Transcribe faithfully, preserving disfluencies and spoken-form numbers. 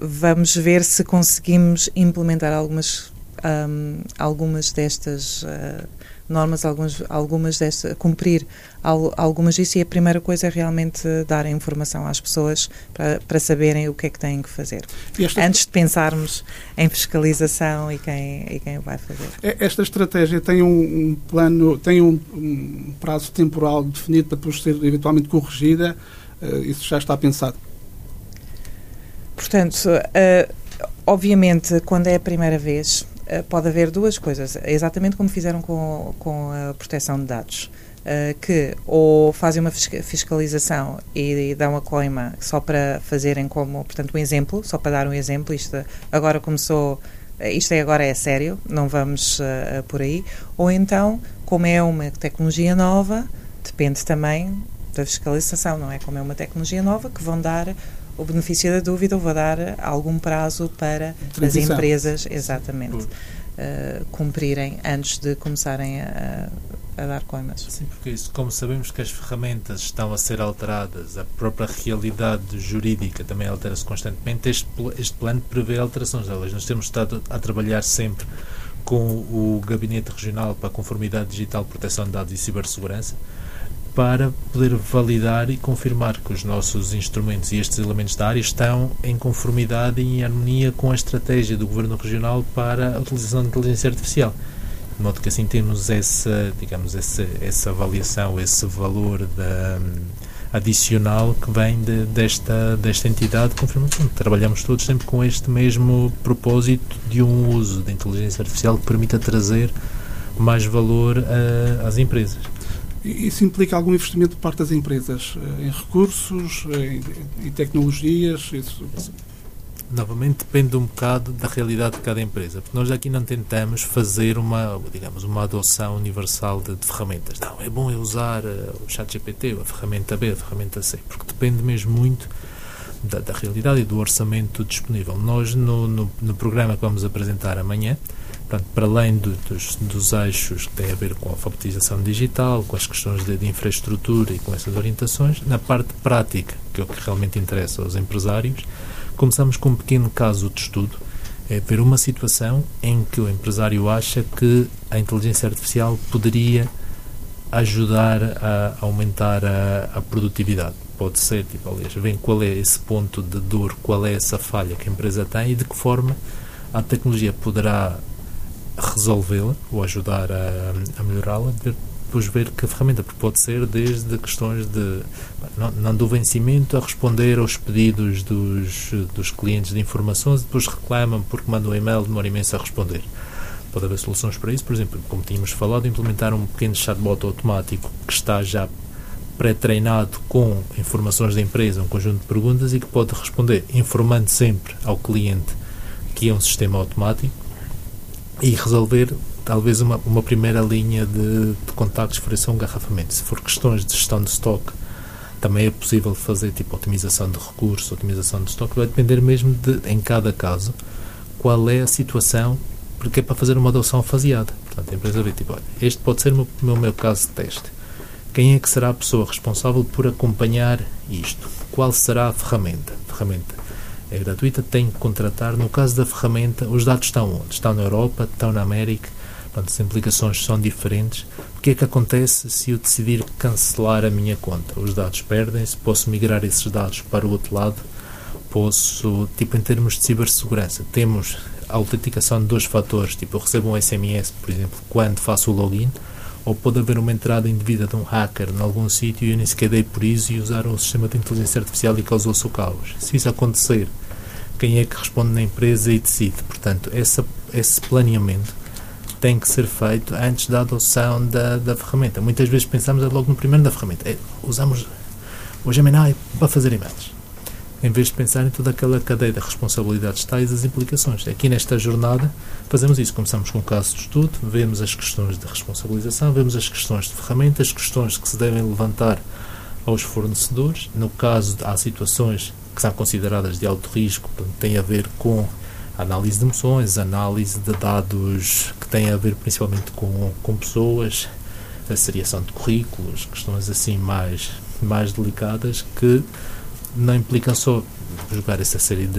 vamos ver se conseguimos implementar algumas, um, algumas destas uh, normas, algumas, algumas destas, cumprir al, algumas disso, e a primeira coisa é realmente dar a informação às pessoas para, para saberem o que é que têm que fazer. Esta... Antes de pensarmos em fiscalização e quem, e quem vai fazer. Esta estratégia tem um, um plano, tem um, um prazo temporal definido para depois ser eventualmente corrigida? Uh, isso já está pensado? Portanto, uh, obviamente, quando é a primeira vez, uh, pode haver duas coisas, exatamente como fizeram com, com a proteção de dados, uh, que ou fazem uma fiscalização e, e dão a coima só para fazerem como, portanto, um exemplo, só para dar um exemplo, isto agora começou, isto é agora é sério, não vamos uh, por aí, ou então, como é uma tecnologia nova, depende também da fiscalização, não é? Como é uma tecnologia nova, que vão dar o benefício da dúvida, ou vou dar algum prazo para as empresas, exatamente, uh, cumprirem antes de começarem a, a dar coimas. Sim, porque isso, como sabemos que as ferramentas estão a ser alteradas, a própria realidade jurídica também altera-se constantemente, este, este plano prevê alterações delas. Nós temos estado a trabalhar sempre com o Gabinete Regional para a Conformidade Digital, Proteção de Dados e Cibersegurança, para poder validar e confirmar que os nossos instrumentos e estes elementos da área estão em conformidade e em harmonia com a estratégia do Governo Regional para a utilização de inteligência artificial. De modo que assim temos essa, digamos, essa, essa avaliação, esse valor da, adicional que vem de, desta, desta entidade de confirmação. Trabalhamos todos sempre com este mesmo propósito de um uso da inteligência artificial que permita trazer mais valor a, às empresas. Isso implica algum investimento por parte das empresas em recursos, em, em tecnologias? Isso... Novamente depende um bocado da realidade de cada empresa, porque nós aqui não tentamos fazer uma, digamos, uma adoção universal de, de ferramentas. Não, é bom eu usar uh, o ChatGPT, a ferramenta B, a ferramenta C, porque depende mesmo muito da, da realidade e do orçamento disponível. Nós, no, no, no programa que vamos apresentar amanhã, portanto, para além do, dos, dos eixos que têm a ver com a alfabetização digital, com as questões de, de infraestrutura e com essas orientações, na parte prática, que é o que realmente interessa aos empresários, começamos com um pequeno caso de estudo, é ver uma situação em que o empresário acha que a inteligência artificial poderia ajudar a aumentar a, a produtividade. Pode ser, tipo, aliás, vem qual é esse ponto de dor, qual é essa falha que a empresa tem e de que forma a tecnologia poderá resolvê-la ou ajudar a, a melhorá-la, depois ver que a ferramenta, porque pode ser desde questões de não, não do vencimento a responder aos pedidos dos, dos clientes de informações e depois reclamam porque mandam um e-mail, demora imenso a responder. Pode haver soluções para isso, por exemplo, como tínhamos falado, implementar um pequeno chatbot automático que está já pré-treinado com informações da empresa, um conjunto de perguntas e que pode responder informando sempre ao cliente que é um sistema automático e resolver talvez uma, uma primeira linha de, de contactos, oferecer um garrafamento. Se for questões de gestão de estoque, também é possível fazer tipo otimização de recursos, otimização de estoque, vai depender mesmo de, em cada caso, qual é a situação, porque é para fazer uma adoção faseada. Portanto, a empresa vê, tipo, olha, este pode ser o meu, meu caso de teste. Quem é que será a pessoa responsável por acompanhar isto? Qual será a ferramenta? A ferramenta é gratuita, tem que contratar. No caso da ferramenta, os dados estão onde? Estão na Europa, estão na América, portanto, as implicações são diferentes. O que é que acontece se eu decidir cancelar a minha conta? Os dados perdem-se, posso migrar esses dados para o outro lado, posso, tipo, em termos de cibersegurança, temos a autenticação de dois fatores, tipo, eu recebo um S M S, por exemplo, quando faço o login, ou pode haver uma entrada indevida de um hacker em algum sítio e eu nem sequer dei por isso e usaram o sistema de inteligência artificial e causou-se o caos. Se isso acontecer, quem é que responde na empresa e decide? Portanto, essa, esse planeamento tem que ser feito antes da adoção da, da ferramenta. Muitas vezes pensamos logo no primeiro da ferramenta. É, usamos o Gemini para fazer e-mails, em vez de pensar em toda aquela cadeia de responsabilidades tais e as implicações. Aqui nesta jornada fazemos isso. Começamos com um caso de estudo, vemos as questões de responsabilização, vemos as questões de ferramentas, as questões que se devem levantar aos fornecedores. No caso, há situações que são consideradas de alto risco, portanto, tem a ver com a análise de emoções, análise de dados que têm a ver principalmente com, com pessoas, a seriação de currículos, questões assim mais, mais delicadas que não implicam só jogar essa série de